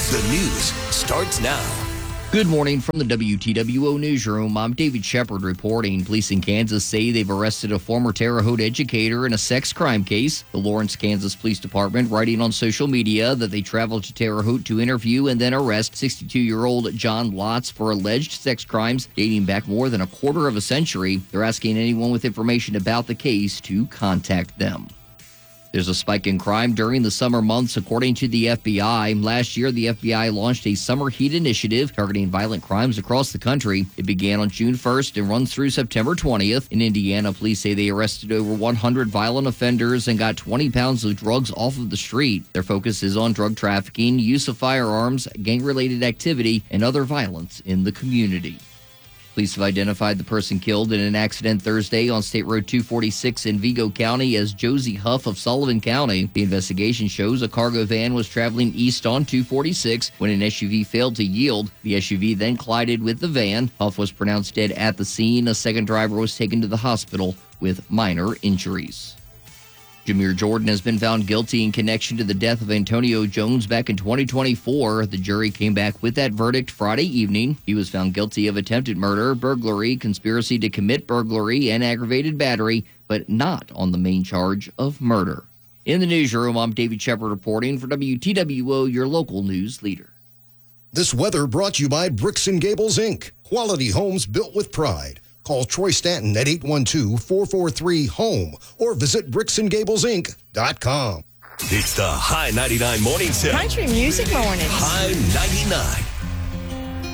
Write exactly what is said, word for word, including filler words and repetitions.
The news starts now. Good morning from the W T W O Newsroom. I'm David Shepard reporting. Police in Kansas say they've arrested a former Terre Haute educator in a sex crime case. The Lawrence, Kansas Police Department writing on social media that they traveled to Terre Haute to interview and then arrest sixty-two-year-old John Lotz for alleged sex crimes dating back more than a quarter of a century. They're asking anyone with information about the case to contact them. There's a spike in crime during the summer months, according to the F B I. Last year, the F B I launched a summer heat initiative targeting violent crimes across the country. It began on June first and runs through September twentieth. In Indiana, police say they arrested over one hundred violent offenders and got twenty pounds of drugs off of the street. Their focus is on drug trafficking, use of firearms, gang-related activity, and other violence in the community. Police have identified the person killed in an accident Thursday on State Road two forty-six in Vigo County as Josie Huff of Sullivan County. The investigation shows a cargo van was traveling east on two forty-six when an S U V failed to yield. The S U V then collided with the van. Huff was pronounced dead at the scene. A second driver was taken to the hospital with minor injuries. Jameer Jordan has been found guilty in connection to the death of Antonio Jones back in twenty twenty-four. The jury came back with that verdict Friday evening. He was found guilty of attempted murder, burglary, conspiracy to commit burglary, and aggravated battery, but not on the main charge of murder. In the newsroom, I'm David Shepard reporting for W T W O, your local news leader. This weather brought to you by Bricks and Gables, Incorporated. Quality homes built with pride. Call Troy Stanton at eight one two, four four three, HOME or visit bricks and gables inc dot com. It's the High ninety-nine Morning Show. Country Music Mornings. High ninety-nine.